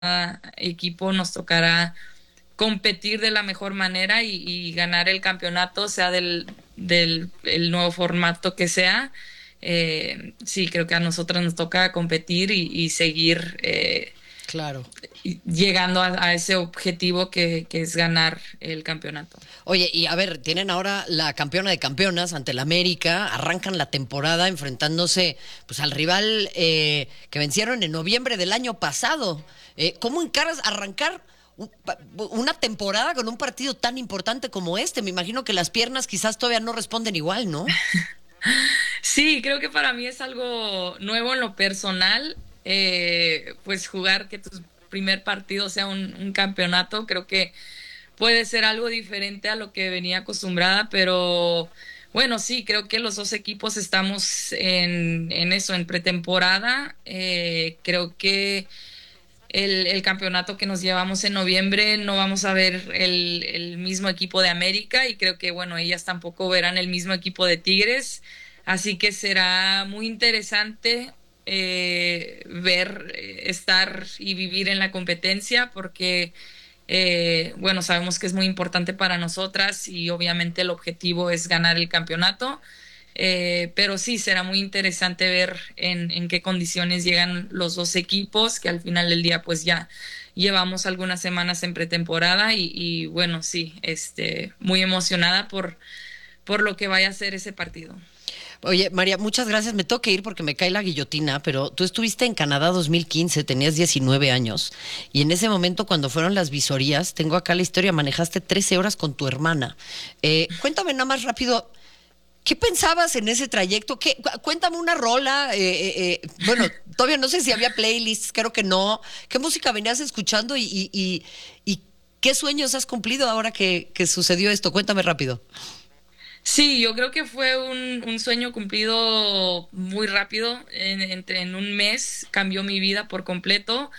equipo nos tocará competir de la mejor manera y ganar el campeonato, sea del el nuevo formato que sea. Sí, creo que a nosotros nos toca competir y seguir Claro. llegando a ese objetivo que es ganar el campeonato. Oye, y a ver, tienen ahora la campeona de campeonas ante el América, arrancan la temporada enfrentándose pues al rival que vencieron en noviembre del año pasado. ¿Cómo encaras arrancar una temporada con un partido tan importante como este? Me imagino que las piernas quizás todavía no responden igual, ¿no? Sí, creo que para mí es algo nuevo en lo personal, pues jugar que tu primer partido sea un campeonato, creo que puede ser algo diferente a lo que venía acostumbrada, pero bueno, sí, creo que los dos equipos estamos en eso, en pretemporada. Creo que el campeonato que nos llevamos en noviembre no vamos a ver el mismo equipo de América y creo que, bueno, ellas tampoco verán el mismo equipo de Tigres, así que será muy interesante ver, estar y vivir en la competencia porque bueno, sabemos que es muy importante para nosotras y obviamente el objetivo es ganar el campeonato. Pero sí, será muy interesante ver en qué condiciones llegan los dos equipos, que al final del día pues ya llevamos algunas semanas en pretemporada y bueno, sí, muy emocionada por lo que vaya a ser ese partido. Oye, María, muchas gracias. Me tengo que ir porque me cae la guillotina, pero tú estuviste en Canadá 2015, tenías 19 años, y en ese momento cuando fueron las visorías, tengo acá la historia, manejaste 13 horas con tu hermana. Cuéntame nada más rápido, ¿qué pensabas en ese trayecto? Cuéntame una rola. Bueno, todavía no sé si había playlists, creo que no. ¿Qué música venías escuchando y qué sueños has cumplido ahora que sucedió esto? Cuéntame rápido. Sí, yo creo que fue un sueño cumplido muy rápido. En un mes cambió mi vida por completo.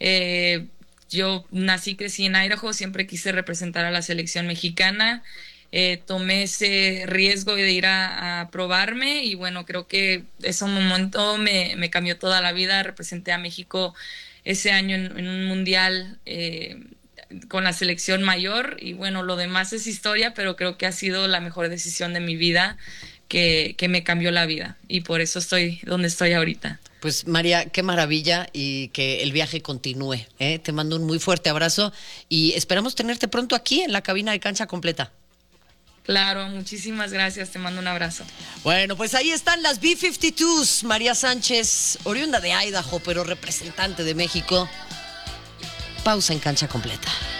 Yo nací, crecí en Idaho, siempre quise representar a la selección mexicana. Tomé ese riesgo de ir a probarme y bueno, creo que ese momento me cambió toda la vida. Representé a México ese año en un mundial. Con la selección mayor y bueno, lo demás es historia, pero creo que ha sido la mejor decisión de mi vida que me cambió la vida y por eso estoy donde estoy ahorita. Pues María, qué maravilla y que el viaje continúe, ¿eh? Te mando un muy fuerte abrazo y esperamos tenerte pronto aquí en la cabina de Cancha Completa. Claro, muchísimas gracias, te mando un abrazo. Bueno, pues ahí están las B-52s. María Sánchez, oriunda de Idaho, pero representante de México. Pausa en Cancha Completa.